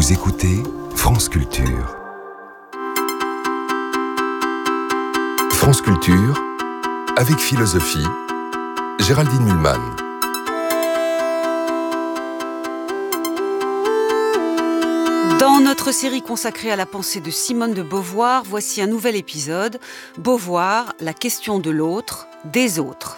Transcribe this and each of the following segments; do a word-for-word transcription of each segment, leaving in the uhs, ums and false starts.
Vous écoutez France Culture. France Culture, avec philosophie, Géraldine Mühlmann. Dans notre série consacrée à la pensée de Simone de Beauvoir, voici un nouvel épisode, Beauvoir, la question de l'autre, des autres.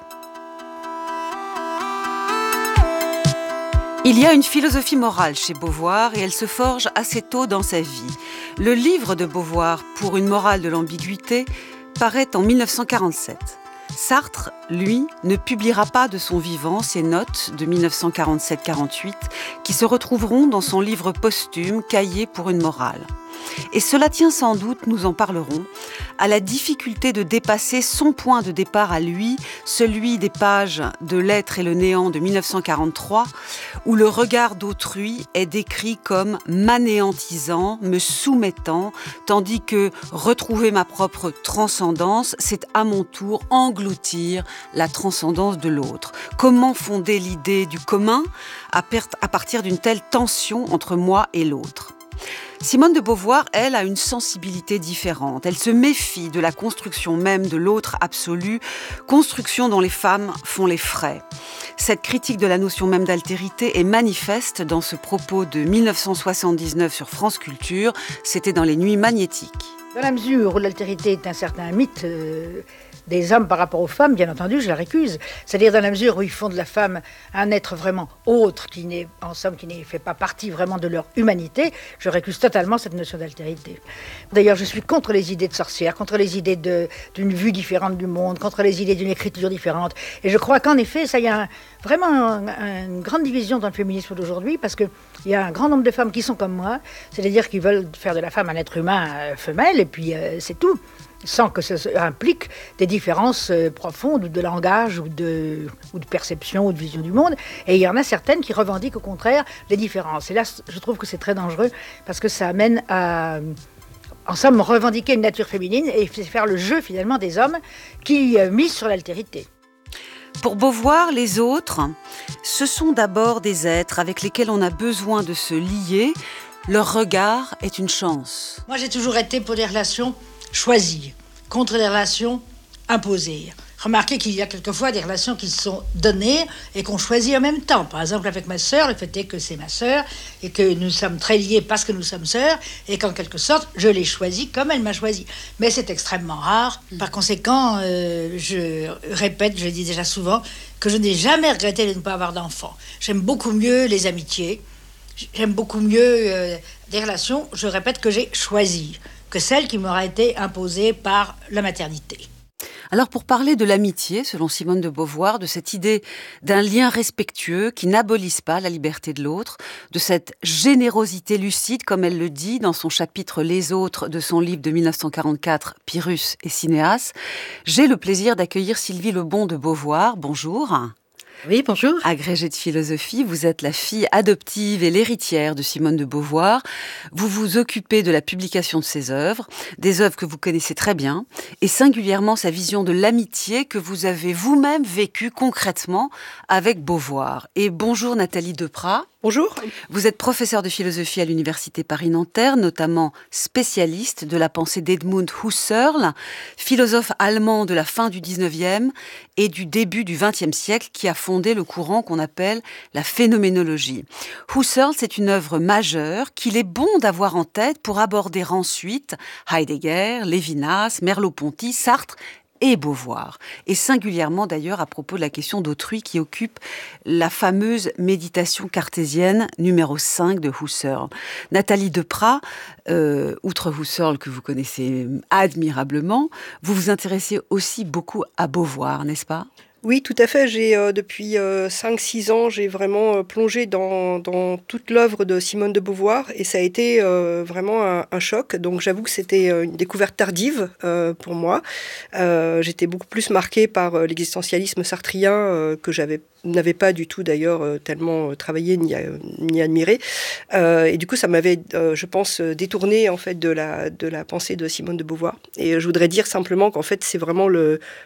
Il y a une philosophie morale chez Beauvoir et elle se forge assez tôt dans sa vie. Le livre de Beauvoir, Pour une morale de l'ambiguïté, paraît en mille neuf cent quarante-sept. Sartre, lui, ne publiera pas de son vivant ses notes de mille neuf cent quarante-sept quarante-huit qui se retrouveront dans son livre posthume Cahiers pour une morale. Et cela tient sans doute, nous en parlerons, à la difficulté de dépasser son point de départ à lui, celui des pages de L'être et le néant de mille neuf cent quarante-trois, où le regard d'autrui est décrit comme m'anéantisant, me soumettant, tandis que retrouver ma propre transcendance, c'est à mon tour engloutir la transcendance de l'autre. Comment fonder l'idée du commun à partir d'une telle tension entre moi et l'autre ? Simone de Beauvoir, elle, a une sensibilité différente. Elle se méfie de la construction même de l'autre absolu, construction dont les femmes font les frais. Cette critique de la notion même d'altérité est manifeste dans ce propos de mille neuf cent soixante-dix-neuf sur France Culture. C'était dans les Nuits magnétiques. Dans la mesure où l'altérité est un certain mythe euh, des hommes par rapport aux femmes, bien entendu, je la récuse. C'est-à-dire dans la mesure où ils font de la femme un être vraiment autre, qui n'est, en somme, qui ne fait pas partie vraiment de leur humanité, je récuse totalement cette notion d'altérité. D'ailleurs, je suis contre les idées de sorcières, contre les idées de, d'une vue différente du monde, contre les idées d'une écriture différente. Et je crois qu'en effet, ça y a un, vraiment un, un, une grande division dans le féminisme d'aujourd'hui, parce qu'il y a un grand nombre de femmes qui sont comme moi, c'est-à-dire qui veulent faire de la femme un être humain euh, femelle, et puis euh, c'est tout, sans que ça implique des différences euh, profondes ou de langage ou de, ou de perception ou de vision du monde. Et il y en a certaines qui revendiquent au contraire les différences. Et là, je trouve que c'est très dangereux parce que ça amène à, en somme, revendiquer une nature féminine et faire le jeu finalement des hommes qui euh, misent sur l'altérité. Pour Beauvoir, les autres, ce sont d'abord des êtres avec lesquels on a besoin de se lier. Leur regard est une chance. Moi, j'ai toujours été pour des relations choisir, contre les relations imposées. Remarquez qu'il y a quelquefois des relations qui sont données et qu'on choisit en même temps. Par exemple, avec ma sœur, le fait est que c'est ma sœur et que nous sommes très liés parce que nous sommes sœurs et qu'en quelque sorte, je l'ai choisie comme elle m'a choisi. Mais c'est extrêmement rare. Par conséquent, euh, je répète, je le dis déjà souvent, que je n'ai jamais regretté de ne pas avoir d'enfants. J'aime beaucoup mieux les amitiés, j'aime beaucoup mieux euh, des relations, je répète, que j'ai choisies, que celle qui m'aura été imposée par la maternité. Alors pour parler de l'amitié, selon Simone de Beauvoir, de cette idée d'un lien respectueux qui n'abolisse pas la liberté de l'autre, de cette générosité lucide, comme elle le dit dans son chapitre Les autres de son livre de mille neuf cent quarante-quatre, Pyrrhus et Cinéas, j'ai le plaisir d'accueillir Sylvie Lebon de Beauvoir. Bonjour. Oui, bonjour. Agrégée de philosophie, vous êtes la fille adoptive et l'héritière de Simone de Beauvoir. Vous vous occupez de la publication de ses œuvres, des œuvres que vous connaissez très bien, et singulièrement sa vision de l'amitié que vous avez vous-même vécue concrètement avec Beauvoir. Et bonjour Nathalie Deprat. Bonjour. Vous êtes professeure de philosophie à l'Université Paris-Nanterre, notamment spécialiste de la pensée d'Edmund Husserl, philosophe allemand de la fin du dix-neuvième et du début du vingtième siècle, qui a fondé le courant qu'on appelle la phénoménologie. Husserl, c'est une œuvre majeure qu'il est bon d'avoir en tête pour aborder ensuite Heidegger, Lévinas, Merleau-Ponty, Sartre et Beauvoir, et singulièrement d'ailleurs à propos de la question d'autrui qui occupe la fameuse méditation cartésienne numéro cinq de Husserl. Nathalie Deprat, euh, outre Husserl que vous connaissez admirablement, vous vous intéressez aussi beaucoup à Beauvoir, n'est-ce pas ? Oui, tout à fait. J'ai, euh, depuis euh, cinq six ans, j'ai vraiment euh, plongé dans, dans toute l'œuvre de Simone de Beauvoir et ça a été euh, vraiment un, un choc. Donc j'avoue que c'était une découverte tardive euh, pour moi. Euh, j'étais beaucoup plus marquée par euh, l'existentialisme sartrien euh, que j'avais n'avais pas du tout d'ailleurs euh, tellement travaillé ni, euh, ni admiré. Euh, et du coup, ça m'avait, euh, je pense, détourné en fait de la, de la pensée de Simone de Beauvoir. Et je voudrais dire simplement qu'en fait, c'est vraiment le,